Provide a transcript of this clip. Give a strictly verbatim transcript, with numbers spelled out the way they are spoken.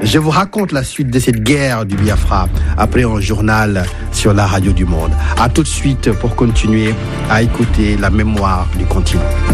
Je vous raconte la suite de cette guerre du Biafra après un journal sur la radio du monde. À tout de suite pour continuer à écouter la mémoire du continent.